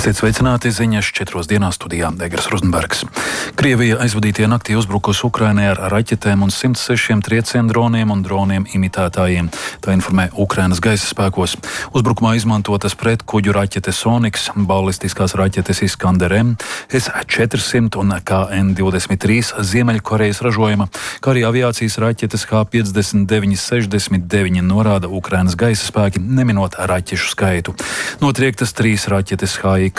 Esiet sveicināti ziņas 4 dienās studijā Egers Rozenbergs. Krievija aizvadītie naktī uzbrukusi Ukrainai ar raķetēm un 106 triecienu droniem un droniem imitētājiem. Tā informē Ukrainas gaisa spēkos. Uzbrukumā izmantotas pretkuģu raķetes Oniks, balistiskās raķetes Iskander-M, S-400 un KN-23 Ziemeļkorejas ražojuma, kā arī aviācijas raķetes H-59-69, norāda Ukrainas gaisa spēki, neminot raķešu skaitu. Notriektas 3 raķetes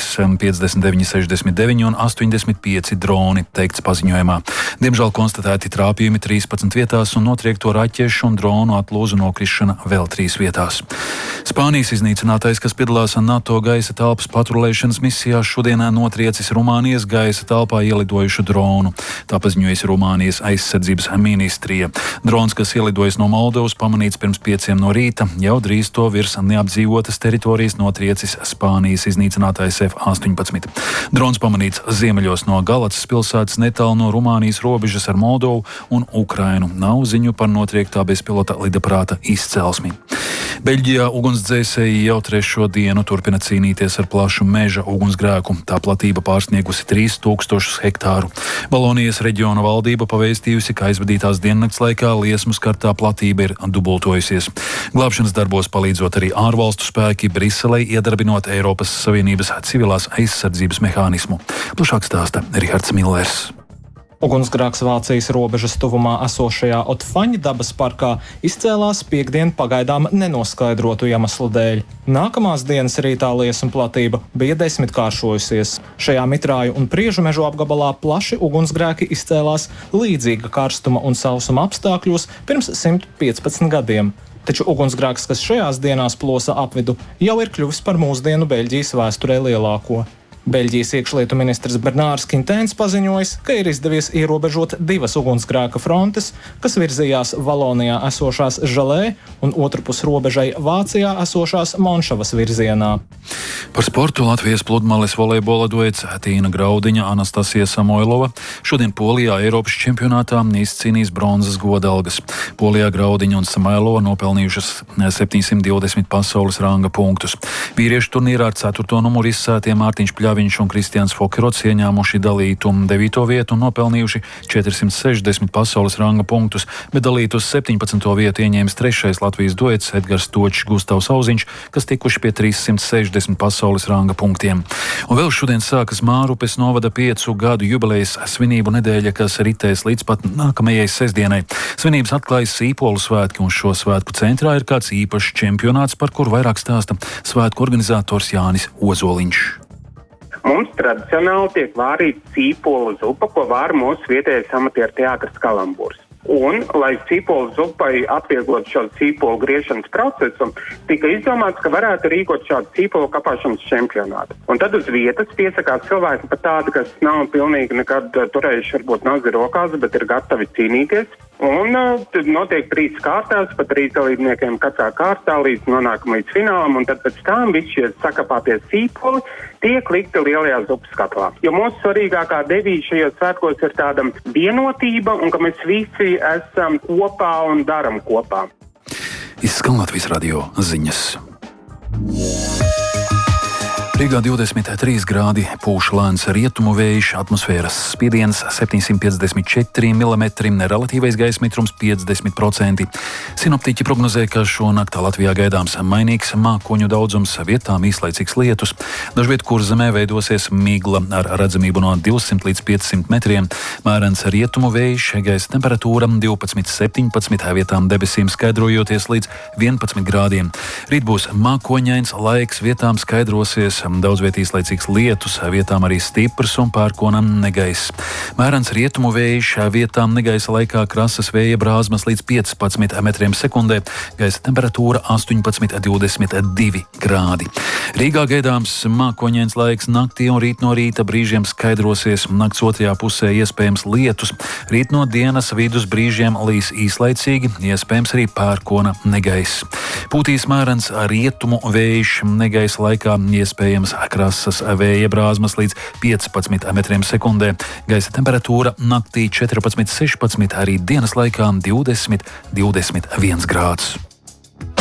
HX-59-69 un 85 droni, teikts paziņojumā. Diemžēl konstatēti trāpījumi 13 vietās un notriekto raķešu un dronu atlūzu nokrišana vēl 3 vietās. Spānijas iznīcinātais, kas piedalās NATO gaisa telpas patrulēšanas misijā, šodien notriecis Rumānijas gaisa telpā ielidojušu dronu. Tā paziņojas Rumānijas aizsardzības ministrija. Drons, kas ielidojis no Moldovas, pamanīts pirms 5 no rīta, jau drīz to virs neapdzīvotas teritorijas notriecis Spānijas iznīcinātais F-18. Drons pamanīts ziemeļos no Galacas pilsētas netālu no Rumānijas robežas ar Moldovu un Ukrainu. Nav ziņu par notriektā bezpilota lidaprāta izcelsmi. Beļģijā ugunsdzēsēji jau 3. dienu turpina cīnīties ar plašu meža ugunsgrēku. Tā platība pārsniegusi 3000 hektāru. Valonijas reģiona valdība pavēstījusi, ka aizvadītās diennakts laikā liesmu skartā platība ir dubultojusies. Glābšanas darbos palīdzot arī ārvalstu spēki, Briselei iedarbinot Eiropas Savienības civilās aizsardzības mehānismu. Plašāk stāsta Rihards Millers. Ugunsgrēks Vācijas robežas tuvumā esošajā Otfaņa dabas parkā izcēlās piektdien pagaidām nenoskaidrotu iemeslu dēļ. Nākamās dienas rītā liesmu platība bija 10-kāršojusies. Šajā mitrāju un priežu mežu apgabalā plaši ugunsgrēki izcēlās līdzīga karstuma un sausuma apstākļos pirms 115 gadiem. Taču ugunsgrēks, kas šajās dienās plosa apvidu, jau ir kļuvis par mūsdienu Beļģijas vēsturē lielāko. Beļģijas iekšlietu ministrs Bernārs Kintēns paziņojis, ka ir izdevies ierobežot 2 ugunsgrēka frontes, kas virzījās Valonijā esošās Žalē un otrpus robežai Vācijā esošās Monšavas virzienā. Par sportu Latvijas pludmales volejbola duets Tīna Graudiņa, Anastasija Samoilova šodien Polijā Eiropas čempionātā izcīnīs bronzas godalgas. Polijā Graudiņa un Samoilova nopelnījušas 720 pasaules ranga punktus. Vīriešu turnīrā ar 4. numuru izsētiem Mārtiņš Pļaviņš un Kristians Fokerots ieņēmuši dalītu 9. vietu un nopelnījuši 460 pasaules ranga punktus, bet dalītu uz 17. vietu ieņēmis 3. Latvijas duets Edgars Točs, Gustavs Auziņš, kas tikuši pie 360 pasaules ranga punktiem. Un vēl šodien sākas Mārupes novada 5 gadu jubilejas svinību nedēļa, kas ritēs līdz pat nākamajai sestdienai. Svinības atklājas Sīpolu svētki, un šo svētku centrā ir kāds īpašs čempionāts, par kuru vairāk stāsta svētku organizators Jānis Ozoliņš. Mums tradicionāli tiek vārīta Sīpola zupa, ko vāra mūsu vietējais amatieru teātris Kalamburs. Un, lai Sīpola zupai atvieglot šo sīpolu griešanas procesu, tika izdomāts, ka varētu rīkot šādu sīpolu kapāšanas čempionātu. Un tad uz vietas piesakās cilvēki pat tādi, kas nav pilnīgi nekad turējuši varbūt nazi rokās, bet ir gatavi cīnīties. Un tad notiek 3 kārtās, pa 3 dalībniekiem katrā kārtā, līdz nonākam līdz finālam, un tad pēc tam visi šie sakapātie sīpoli tiek likti lielajā zupas katlā. Jo mūsu svarīgākā devīze šajos svētkos ir tāda vienotība, un ka mēs visi esam kopā un daram kopā. Izskan Latvijas radio ziņas. Rīgā 23 grādi, pūš lēns rietumu vējš, atmosfēras spiediens 754 mm, relatīvais gaisa mitrums 50%. Sinoptiķi prognozē, ka šonakt Latvijā gaidāms mainīgs mākoņu daudzums, vietām īslaicīgs lietus. Dažviet Kurzemē veidosies migla ar redzamību no 200 līdz 500 metriem. Mērens rietumu vējš, gaisa temperatūra 12-17, vietām debesīm skaidrojoties līdz 11 grādiem. Rīt būs mākoņains laiks, vietām skaidrosies daudzviet īslaicīgs lietus, vietām arī stiprs un pērkona negaiss. Mērens rietumu vējš, vietām negaisa laikā krasas vēja brāzmas līdz 15 metriem sekundē, gaisa temperatūra 18-22 grādi. Rīgā gaidāms mākoņains laiks naktī un rīt no rīta brīžiem skaidrosies, nakts otrajā pusē iespējams lietus, rīt no dienas vidus brīžiem līs īslaicīgi, iespējams arī pērkona negaiss. Pūtīs mērens rietumu vējš, negaisa laikā iespējams krasas vēja brāzmas līdz 15 metriem sekundē. Gaisa temperatūra naktī 14-16, arī dienas laikā 20-21 grādus.